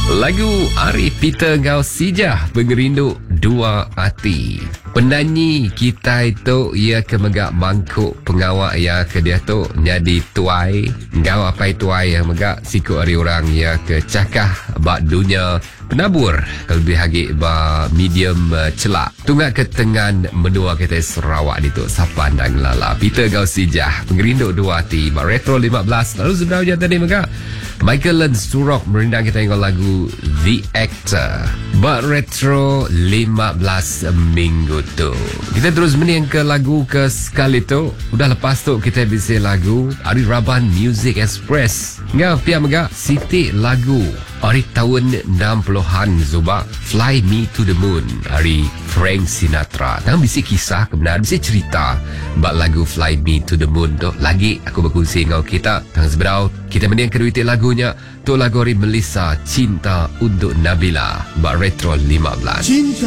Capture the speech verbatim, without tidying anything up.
Lagu Ari Peter Gausijah Pengerinduk Dua Hati. Penyanyi kita itu ia kemegak mangkuk pengawak ya ke dia tu nyadi tuai ngau apa tuai yang megak siku ari orang ya ke cakah bak dunia penabur lebih hagi ba medium uh, celak tunggak ke tengan menua kita Sarawak itu Sapan dan Lala Peter Gausijah Pengerinduk Dua Hati ba Retro lima belas. Lalu sebenarnya tadi megak Michael Surok merindang kita dengan lagu The Actor ba Retro lima belas minggu tu. Kita terus mening ke lagu ke sekali tu. Udah lepas tu kita bisa lagu Ari Raban Music Express. Ngah pia megak Siti lagu Ari tahun enam puluhan Zuba Fly Me to the Moon Ari Frank Sinatra. Tang bisi kisah kebenaran bisi cerita bak lagu Fly Me to the Moon tu. Lagi aku berkongsi dengan kita tang seberau kita mening ke duit lagunya tu lagu Ari Melissa Cinta untuk Nabila bak Retro lima belas. Cinta